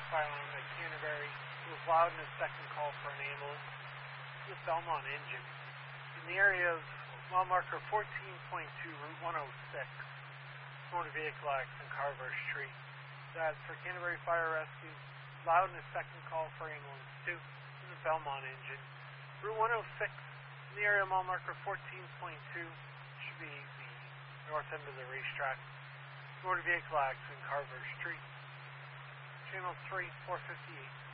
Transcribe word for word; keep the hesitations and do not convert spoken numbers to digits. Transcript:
fire alarm at Canterbury. It was loud in a second call for an ambulance. This Belmont engine. In the area of mile marker fourteen point two, Route one oh six, motor vehicle accident, Carver Street. That's for Canterbury Fire Rescue. Loud in a second call for ambulance two. In the Belmont engine. Route one oh six, in the area of mile marker fourteen point two, should be the north end of the racetrack. Motor vehicle accident, Carver Street. Channel three, four fifty-eight.